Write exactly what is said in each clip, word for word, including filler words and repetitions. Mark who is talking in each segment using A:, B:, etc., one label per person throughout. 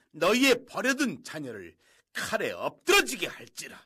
A: 너희의 버려둔 자녀를 칼에 엎드러지게 할지라.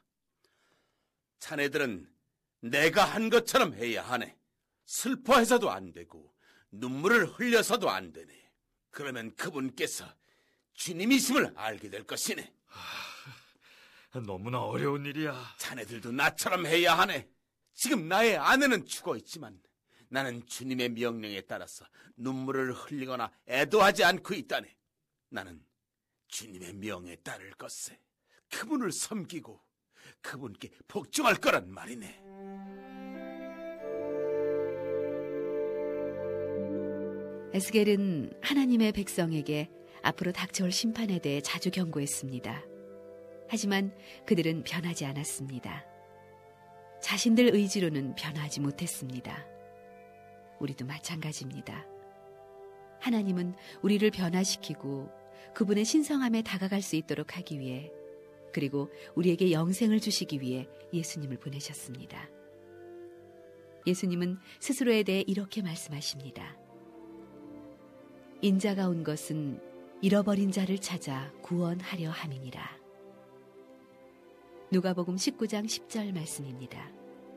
A: 자네들은 내가 한 것처럼 해야 하네. 슬퍼해서도 안 되고 눈물을 흘려서도 안 되네. 그러면 그분께서 주님이심을 알게 될 것이네.
B: 하, 너무나 어려운 일이야.
A: 자네들도 나처럼 해야 하네. 지금 나의 아내는 죽어 있지만 나는 주님의 명령에 따라서 눈물을 흘리거나 애도하지 않고 있다네. 나는 주님의 명에 따를 것세. 그분을 섬기고 그분께 복종할 거란 말이네.
C: 에스겔은 하나님의 백성에게 앞으로 닥쳐올 심판에 대해 자주 경고했습니다. 하지만 그들은 변하지 않았습니다. 자신들 의지로는 변하지 못했습니다. 우리도 마찬가지입니다. 하나님은 우리를 변화시키고 그분의 신성함에 다가갈 수 있도록 하기 위해, 그리고 우리에게 영생을 주시기 위해 예수님을 보내셨습니다. 예수님은 스스로에 대해 이렇게 말씀하십니다. 인자가 온 것은 잃어버린 자를 찾아 구원하려 함이니라. 누가복음 십구 장 십 절 말씀입니다.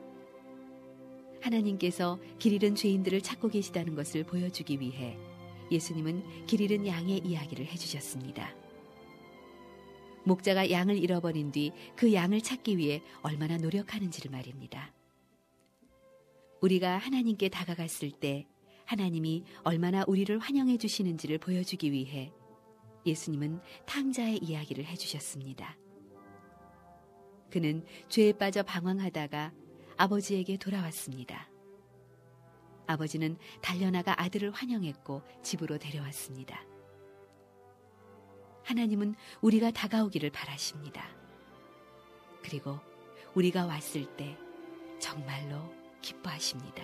C: 하나님께서 길 잃은 죄인들을 찾고 계시다는 것을 보여주기 위해 예수님은 길 잃은 양의 이야기를 해주셨습니다. 목자가 양을 잃어버린 뒤 그 양을 찾기 위해 얼마나 노력하는지를 말입니다. 우리가 하나님께 다가갔을 때 하나님이 얼마나 우리를 환영해 주시는지를 보여주기 위해 예수님은 탕자의 이야기를 해주셨습니다. 그는 죄에 빠져 방황하다가 아버지에게 돌아왔습니다. 아버지는 달려나가 아들을 환영했고 집으로 데려왔습니다. 하나님은 우리가 다가오기를 바라십니다. 그리고 우리가 왔을 때 정말로 기뻐하십니다.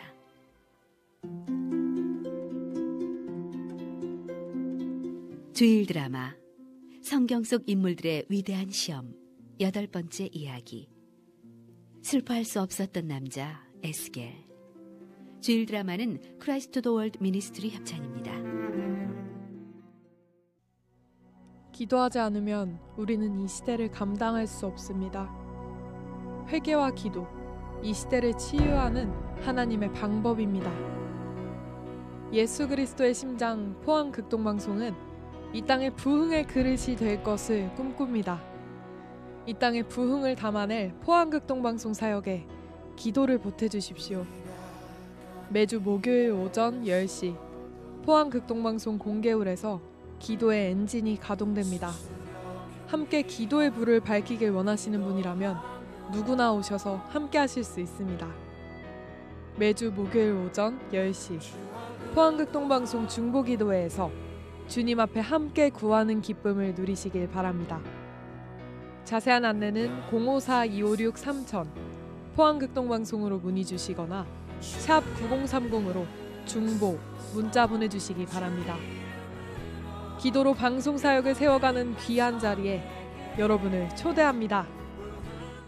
C: 주일 드라마 성경 속 인물들의 위대한 시험 여덟 번째 이야기, 슬퍼할 수 없었던 남자 에스겔. 주일 드라마는 크라이스트 더 월드 미니스트리 협찬입니다.
D: 기도하지 않으면 우리는 이 시대를 감당할 수 없습니다. 회개와 기도, 이 시대를 치유하는 하나님의 방법입니다. 예수 그리스도의 심장 포항극동방송은 이 땅의 부흥의 그릇이 될 것을 꿈꿉니다. 이 땅의 부흥을 담아낼 포항극동방송 사역에 기도를 보태주십시오. 매주 목요일 오전 열 시 포항극동방송 공개홀에서 기도의 엔진이 가동됩니다. 함께 기도의 불을 밝히길 원하시는 분이라면 누구나 오셔서 함께 하실 수 있습니다. 매주 목요일 오전 열 시 포항극동방송 중보기도회에서 주님 앞에 함께 구하는 기쁨을 누리시길 바랍니다. 자세한 안내는 공오사 이오육 삼천 포항극동방송으로 문의 주시거나 샵 구공삼공으로 중보, 문자 보내주시기 바랍니다. 기도로 방송사역을 세워가는 귀한 자리에 여러분을 초대합니다.